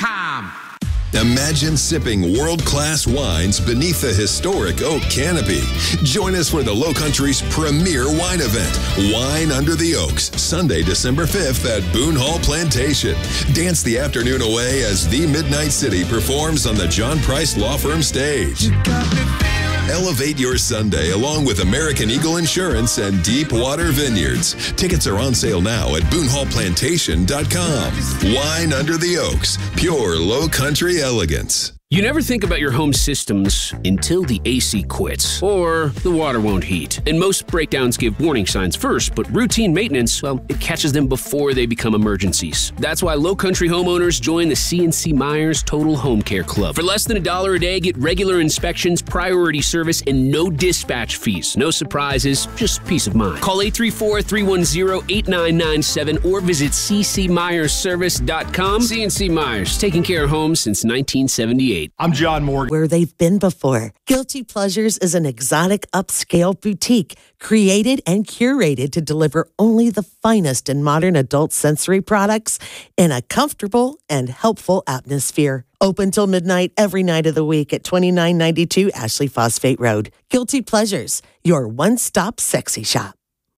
BoonHallPlantation.com. Imagine sipping world-class wines beneath the historic oak canopy. Join us for the Low Country's premier wine event, Wine Under the Oaks, Sunday, December 5th at Boone Hall Plantation. Dance the afternoon away as The Midnight City performs on the John Price Law Firm stage. Elevate your Sunday along with American Eagle Insurance and Deepwater Vineyards. Tickets are on sale now at BoonHallPlantation.com. Wine Under the Oaks, pure low country elegance. You never think about your home systems until the AC quits or the water won't heat. And most breakdowns give warning signs first, but routine maintenance, well, it catches them before they become emergencies. That's why Low Country homeowners join the C&C Myers Total Home Care Club. For less than $1 a day, get regular inspections, priority service, and no dispatch fees. No surprises, just peace of mind. Call 834-310-8997 or visit ccmyersservice.com. C&C Myers, taking care of homes since 1978. I'm John Morgan. Where they've been before. Guilty Pleasures is an exotic upscale boutique created and curated to deliver only the finest in modern adult sensory products in a comfortable and helpful atmosphere. Open till midnight every night of the week at 2992 Ashley Phosphate Road. Guilty Pleasures, your one-stop sexy shop.